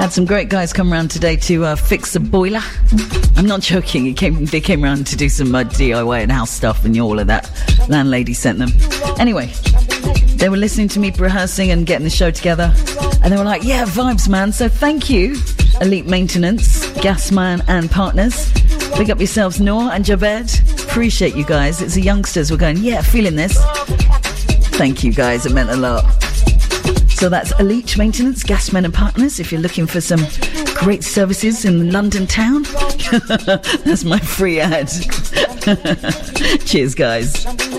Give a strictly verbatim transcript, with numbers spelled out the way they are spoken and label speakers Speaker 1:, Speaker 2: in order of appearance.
Speaker 1: Had some great guys come around today to uh, fix the boiler. I'm not joking. It came, they came around to do some uh, D I Y and house stuff and all of that. Landlady sent them. Anyway, they were listening to me rehearsing and getting the show together. And they were like, yeah, vibes, man. So thank you, Elite Maintenance, Gasman and Partners. Big up yourselves, Noor and Javed. Appreciate you guys. It's the youngsters. We're going, yeah, feeling this. Thank you, guys. It meant a lot. So that's Elite Maintenance, Gasmen and Partners. If you're looking for some great services in London town, that's my free ad. Cheers, guys.